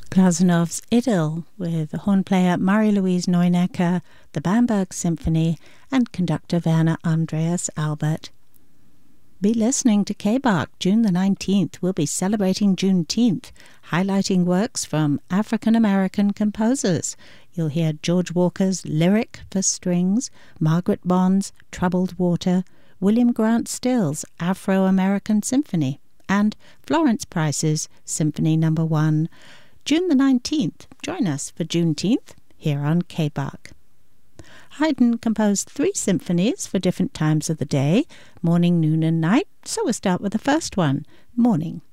Glasenov's Idyll with the horn player Marie-Louise Neunecker, the Bamberg Symphony, and conductor Werner Andreas Albert. Be listening to K-Bach. June the 19th. We'll be celebrating Juneteenth, highlighting works from African-American composers. You'll hear George Walker's Lyric for Strings, Margaret Bond's Troubled Water, William Grant Still's Afro-American Symphony, and Florence Price's Symphony No. 1. June the 19th. Join us for Juneteenth here on K-Bach. Haydn composed 3 symphonies for different times of the day, morning, noon and night, so we'll start with the first one, morning.